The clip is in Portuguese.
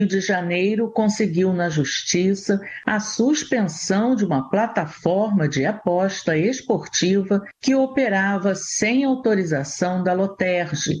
Rio de Janeiro conseguiu na Justiça a suspensão de uma plataforma de aposta esportiva que operava sem autorização da Loterge,